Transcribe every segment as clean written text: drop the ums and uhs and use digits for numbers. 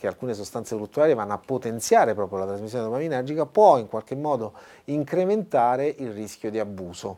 che alcune sostanze culturali vanno a potenziare proprio la trasmissione dopaminergica, può in qualche modo incrementare il rischio di abuso.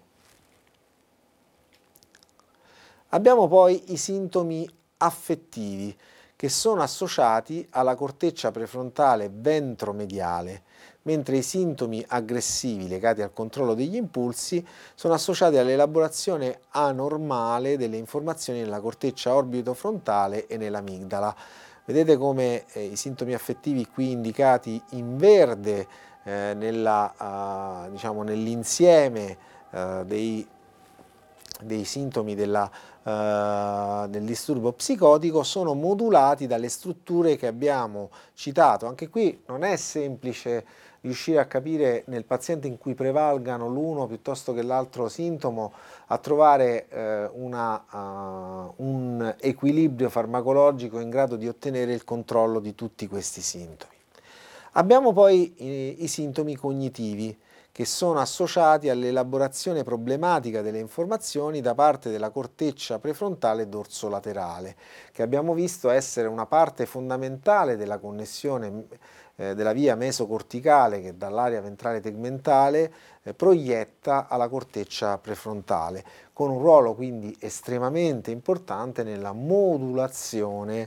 Abbiamo poi i sintomi affettivi, che sono associati alla corteccia prefrontale ventromediale, mentre i sintomi aggressivi legati al controllo degli impulsi sono associati all'elaborazione anormale delle informazioni nella corteccia orbitofrontale e nell'amigdala. Vedete come i sintomi affettivi qui indicati in verde diciamo, nell'insieme dei sintomi del disturbo psicotico sono modulati dalle strutture che abbiamo citato. Anche qui non è semplice riuscire a capire nel paziente in cui prevalgano l'uno piuttosto che l'altro sintomo, a trovare un equilibrio farmacologico in grado di ottenere il controllo di tutti questi sintomi. Abbiamo poi i sintomi cognitivi, che sono associati all'elaborazione problematica delle informazioni da parte della corteccia prefrontale dorsolaterale, che abbiamo visto essere una parte fondamentale della connessione della via mesocorticale che dall'area ventrale tegmentale proietta alla corteccia prefrontale, con un ruolo quindi estremamente importante nella modulazione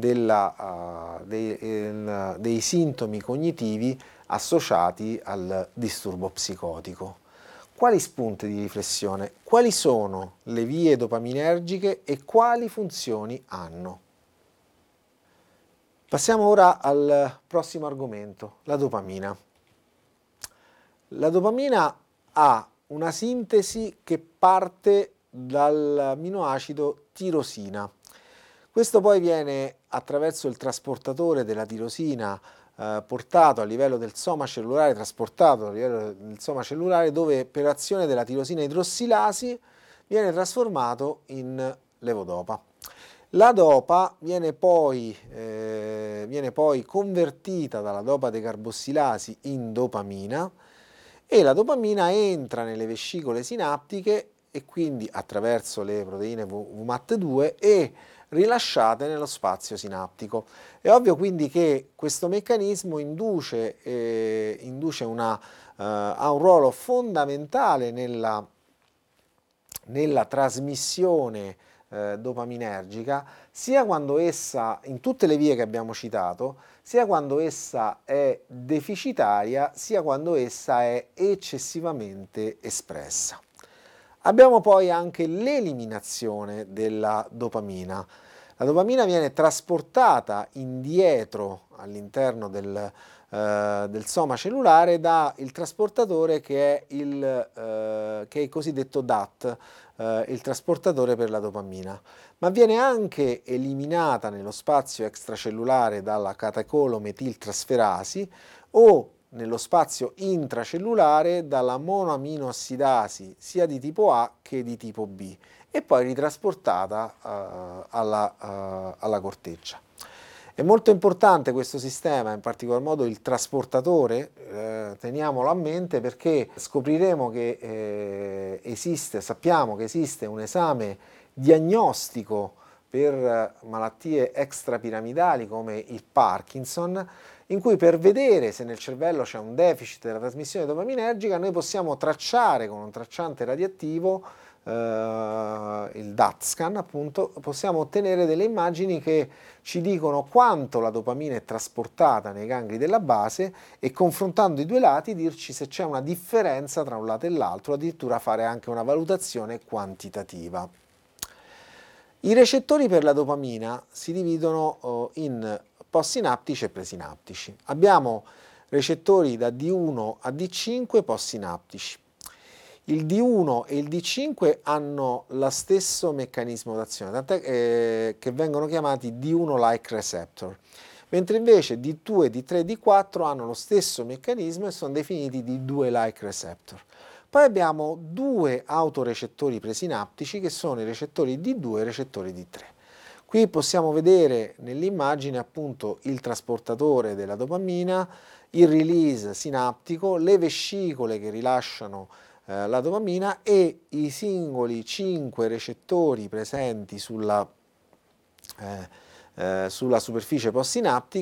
dei sintomi cognitivi associati al disturbo psicotico. Quali spunti di riflessione? Quali sono le vie dopaminergiche e quali funzioni hanno? Passiamo ora al prossimo argomento, la dopamina. La dopamina ha una sintesi che parte dall'aminoacido tirosina. Questo poi viene attraverso il trasportatore della tirosina portato a livello del soma cellulare, trasportato a livello del soma cellulare, dove per azione della tirosina idrossilasi viene trasformato in levodopa. La dopa viene poi convertita dalla dopa decarbossilasi in dopamina e la dopamina entra nelle vescicole sinaptiche e quindi attraverso le proteine VMAT2 e rilasciate nello spazio sinaptico. È ovvio quindi che questo meccanismo ha un ruolo fondamentale nella trasmissione dopaminergica, sia quando essa, in tutte le vie che abbiamo citato, sia quando essa è deficitaria, sia quando essa è eccessivamente espressa. Abbiamo poi anche l'eliminazione della dopamina. La dopamina viene trasportata indietro all'interno del soma cellulare dal trasportatore che è il cosiddetto DAT, il trasportatore per la dopamina, ma viene anche eliminata nello spazio extracellulare dalla catecolometiltrasferasi o nello spazio intracellulare dalla monoaminoossidasi sia di tipo A che di tipo B e poi ritrasportata alla corteccia. È molto importante questo sistema, in particolar modo il trasportatore, teniamolo a mente perché scopriremo che sappiamo che esiste un esame diagnostico per malattie extrapiramidali come il Parkinson, in cui per vedere se nel cervello c'è un deficit della trasmissione dopaminergica noi possiamo tracciare con un tracciante radioattivo, il DAT scan appunto, possiamo ottenere delle immagini che ci dicono quanto la dopamina è trasportata nei gangli della base e confrontando i due lati dirci se c'è una differenza tra un lato e l'altro, addirittura fare anche una valutazione quantitativa. I recettori per la dopamina si dividono in postsinaptici e presinaptici. Abbiamo recettori da D1 a D5 postsinaptici. Il D1 e il D5 hanno lo stesso meccanismo d'azione, tant'è che vengono chiamati D1-like receptor, mentre invece D2, D3 e D4 hanno lo stesso meccanismo e sono definiti D2-like receptor. Poi abbiamo due autorecettori presinaptici che sono i recettori D2 e i recettori D3. Qui possiamo vedere nell'immagine appunto il trasportatore della dopamina, il release sinaptico, le vescicole che rilasciano la dopamina e i singoli 5 recettori presenti sulla superficie postsinaptica